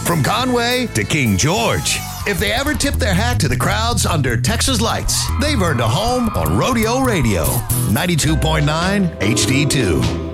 From Conway to King George. If they ever tip their hat to the crowds under Texas lights, they've earned a home on Rodeo Radio, 92.9 HD2.